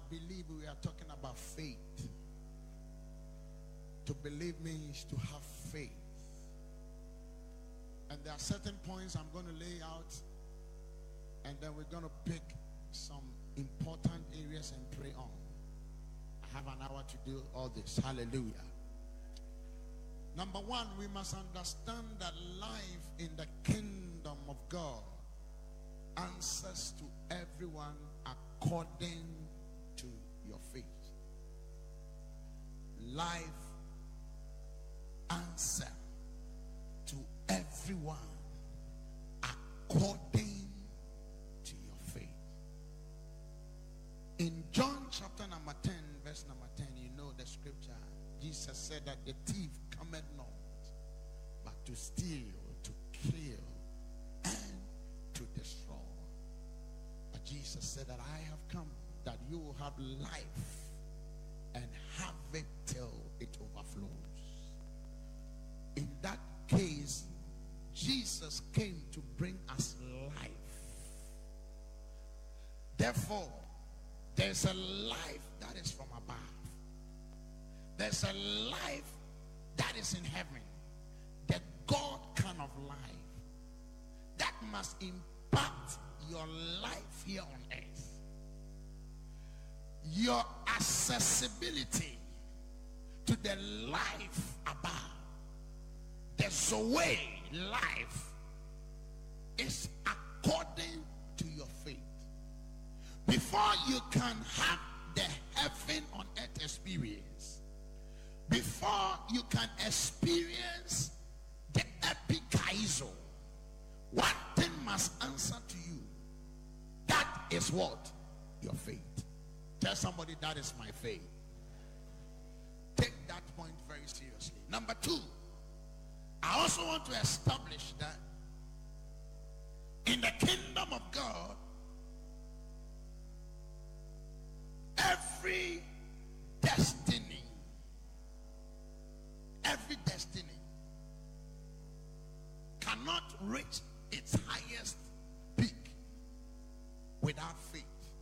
believe we are talking about faith. To believe means to have faith. And there are certain points I'm going to lay out, and then we're going to pick some important areas and pray on. I have an hour to do all this. Hallelujah. Number one, we must understand that life in the kingdom of God answers to everyone according to your faith. Life answer to everyone according to your faith. In John chapter number 10, verse number 10, you know the scripture. Jesus said that the thief cometh not but to steal, to kill, and to destroy. But Jesus said that I have come that you will have life and have it till it overflows. In that case, Jesus came to bring us life. Therefore, there's a life that is from above. There's a life that is in heaven. The God kind of life that must impact your life here on earth. Your accessibility to the life above, the Zoe life, is according to your faith. Before you can have the heaven on earth experience, before you can experience the epikaizo, one thing must answer to you. That is what? Your faith. Tell somebody, that is my faith. Take that point very seriously. Number two, I also want to establish that in the kingdom of God, every destiny cannot reach its highest peak without faith.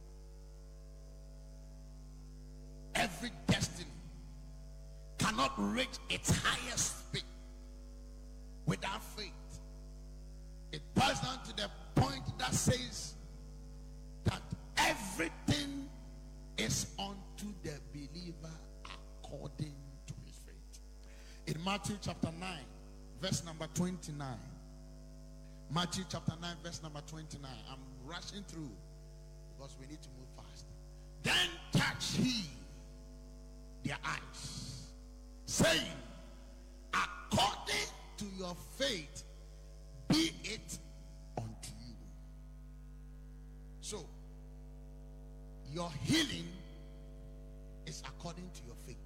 Every destiny cannot reach its highest peak without faith. It boils down to the point that says that everything is unto the believer according to his faith. In Matthew chapter 9, verse number 29. Matthew chapter 9, verse number 29. I'm rushing through because we need to move fast. Then touched he their eyes, saying, according to your faith be it unto you. So your healing is according to your faith.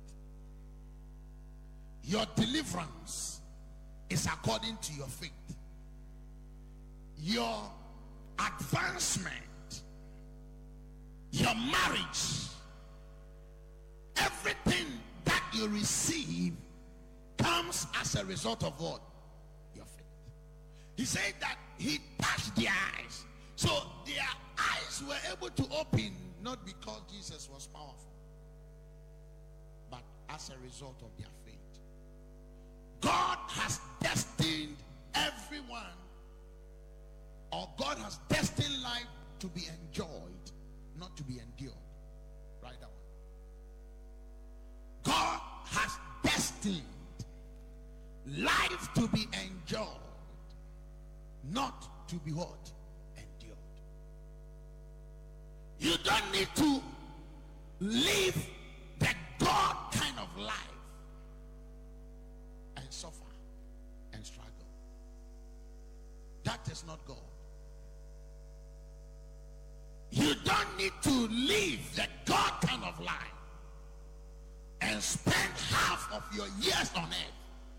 Your deliverance is according to your faith. Your advancement, your marriage, everything that you receive comes as a result of what? Your faith. He said that he touched their eyes. So their eyes were able to open not because Jesus was powerful, but as a result of their faith. God has destined everyone, or God has destined life to be enjoyed, not to be endured. Write that one. God has destined life to be enjoyed, not to be what? Endured. You don't need to live the God kind of life and suffer and struggle. That is not God. You don't need to live the God kind of life and spend half of your years on earth,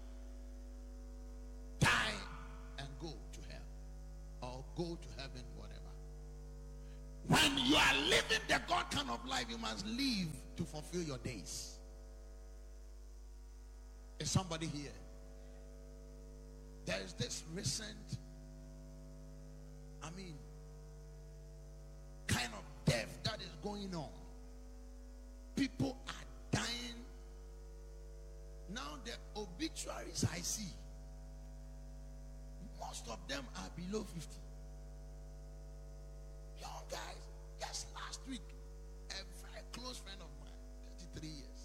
die and go to hell, or go to heaven, whatever. When you are living the God kind of life, you must live to fulfill your days. Is somebody here? There is this recent, kind of death that is going on people are dying. Now the obituaries I see, most of them are below 50. Young guys, just last week, a very close friend of mine, 33 years.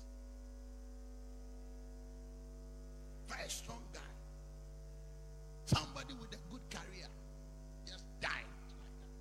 Very strong guy. Somebody with a good career just died like that.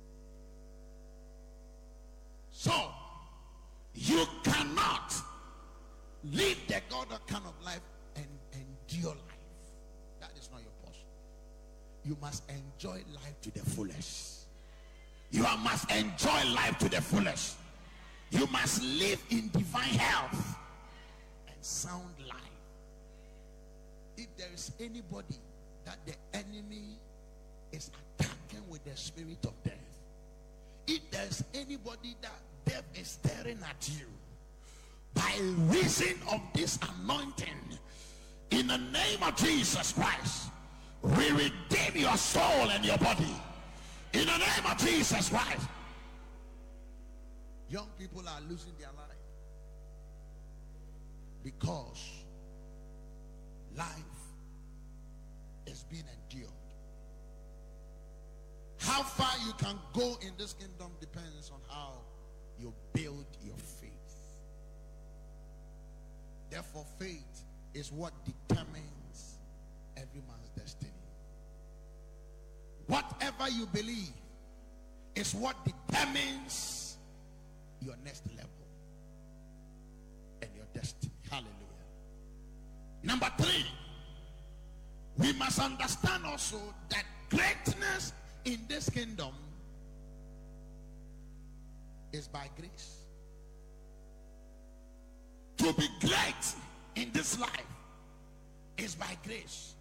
So, you cannot live the God kind of life and endure life. That is not your portion. You must enjoy life to the fullest. You must enjoy life to the fullest. You must live in divine health and sound life. If there is anybody that the enemy is attacking with the spirit of death, if there is anybody that death is staring at you, by reason of this anointing, in the name of Jesus Christ, we redeem your soul and your body. In the name of Jesus Christ. Young people are losing their life because life is being endured. How far you can go in this kingdom depends on how you build your faith. Therefore, faith is what determines every man's destiny. Whatever you believe is what determines your next level and your destiny. Hallelujah. Number 3, we must understand also that greatness in this kingdom is by grace. To be great in this life is by grace.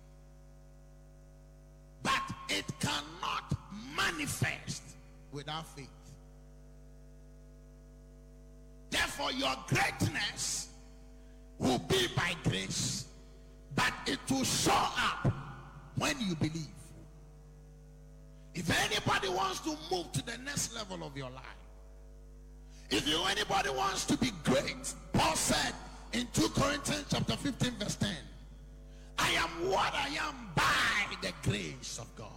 But it cannot manifest without faith. Therefore, your greatness will be by grace, but it will show up when you believe. If anybody wants to move to the next level of your life, if anybody wants to be great, Paul said in 2 Corinthians chapter 15 verse 10, I am what I am by the grace of God.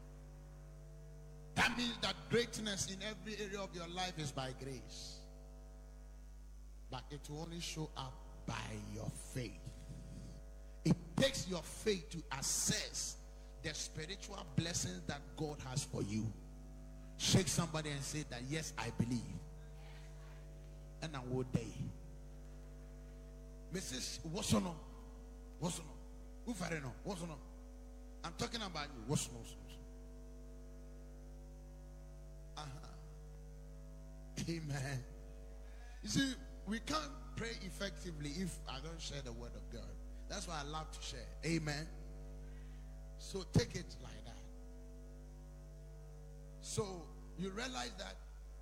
That means that greatness in every area of your life is by grace. But it will only show up by your faith. It takes your faith to assess the spiritual blessings that God has for you. Shake somebody and say that, yes, I believe. And I will die. Mrs. Wasono. Ufareno. Wasono. I'm talking about you. Wasono. Amen. You see, we can't pray effectively if I don't share the word of God. That's why I love to share. Amen. So take it like that. So you realize that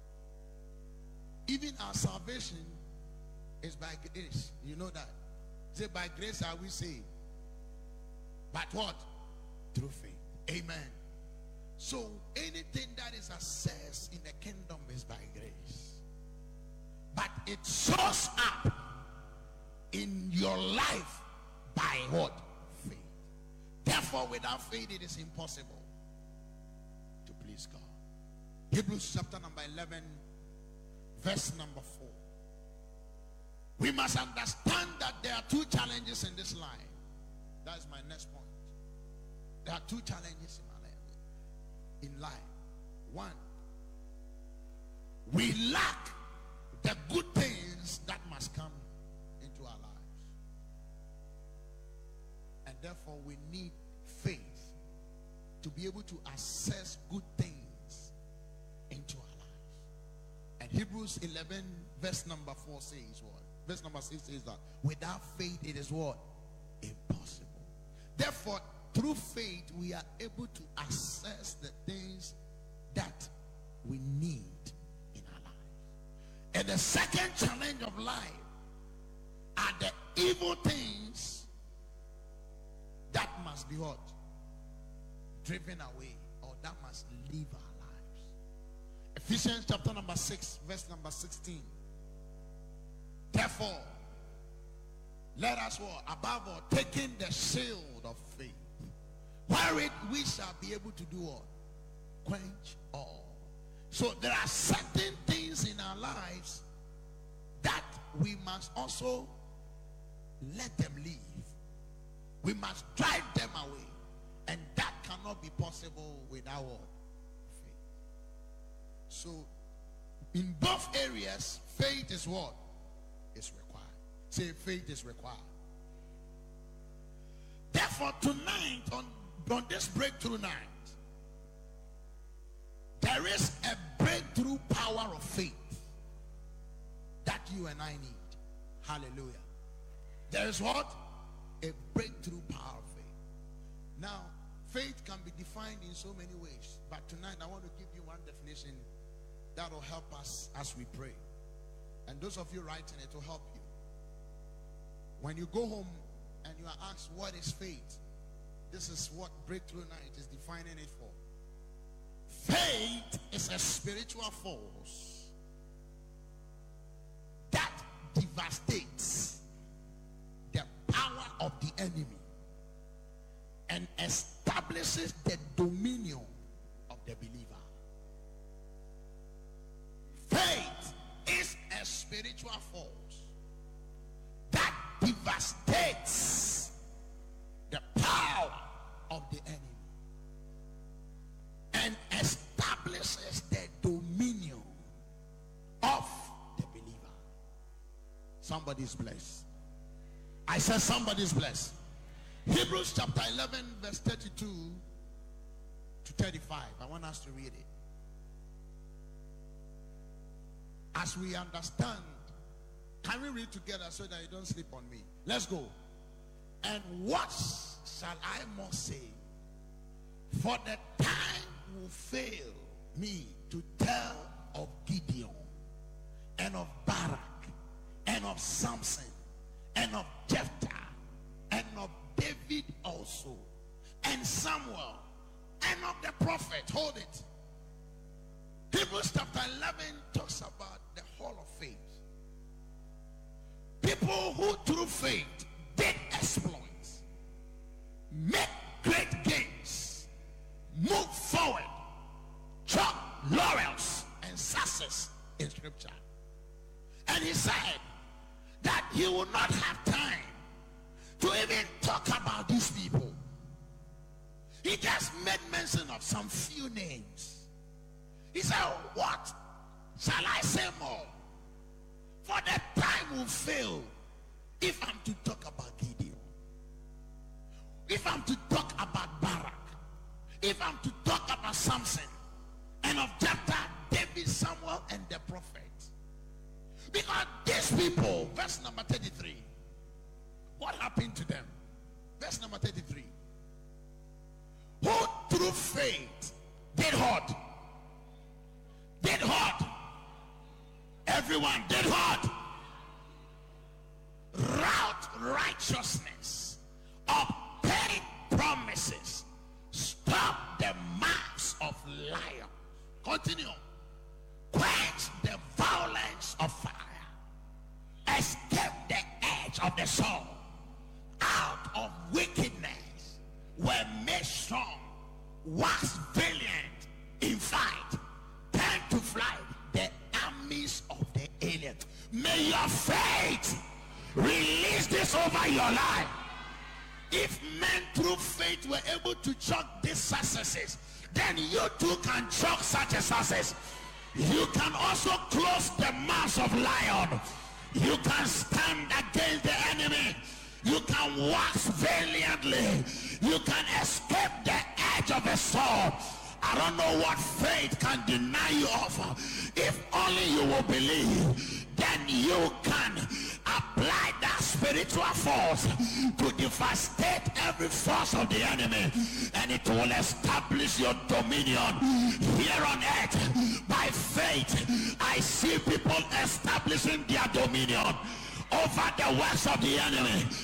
even our salvation is by grace. You know that. Say, by grace are we saved. But what? Through faith. Amen. So anything that is assessed in the kingdom is by grace. But it shows up in your life by what? Faith. Therefore, without faith, it is impossible to please God. Hebrews chapter number 11, verse number 4. We must understand that there are 2 challenges in this life. That is my next point. There are 2 challenges in life. 1, we lack the good things that must come into our lives. And therefore we need faith to be able to assess good things into our lives. And Hebrews 11 verse number 4 says what? Verse number 6 says that without faith it is what? Impossible. Therefore, through faith we are able to assess the things that we need in our life. And the second challenge of life are the evil things that must be what? Driven away, or that must leave our lives. Ephesians chapter number 6 verse number 16. Therefore, let us what? Above all, taking the shield of faith, wherewith we shall be able to do what? Quench all. So there are certain things in our lives that we must also let them leave. We must drive them away. And that cannot be possible without what? Faith. So in both areas, faith is what? Is required. Say, faith is required. Therefore, tonight, on this breakthrough night, there is a breakthrough power of faith that you and I need. Hallelujah. There is what? A breakthrough power of faith. Now, faith can be defined in so many ways, but tonight I want to give you one definition that will help us as we pray. And those of you writing it will help you. When you go home and you are asked what is faith, this is what Breakthrough Night is defining it for. Faith is a spiritual force that devastates the power of the enemy and establishes the dominion of the believer. Faith is a spiritual force that devastates the power of the enemy and establishes the dominion of the believer. Somebody's blessed. I said somebody's blessed. Hebrews chapter 11 verse 32 to 35. I want us to read it. As we understand, can we read together so that you don't sleep on me? Let's go. And what shall I more say? For the time will fail me to tell of Gideon and of Barak and of Samson and of Jephthah and of David also and Samuel and of the prophet. Hold it. Hebrews chapter 11 talks about the hall of faith. People who through faith did exploits, make great gains, move forward, chalk laurels and success in scripture. And he said that he will not have time to even talk about these people. He just made mention of some few names. He said, what shall I say more? For the time will fail if I'm to talk about Gideon, if I'm to talk about Barak, if I'm to talk about Samson and of Jephthah, David, Samuel, and the prophet. Because these people, verse number 33, what happened to them? Verse number 33. Who through faith did what? Did what? Everyone did what? Wrought righteousness, obtained promises, stop the mouths of lions. Continue. Quench the violence of fire, escape the edge of the sword, out of wickedness were made strong, wax valiant in fight, turn to flight the armies of the alien. May your faith release this over your life. If men through faith were able to chalk these successes, then you too can chalk such a success. You can also close the mouths of lion. You can stand against the enemy. You can wax valiantly. You can escape the edge of a sword. I don't know what faith can deny you of. If only you will believe, then you can apply that spiritual force to devastate every force of the enemy, and it will establish your dominion here on earth. By faith, I see people establishing their dominion over the works of the enemy.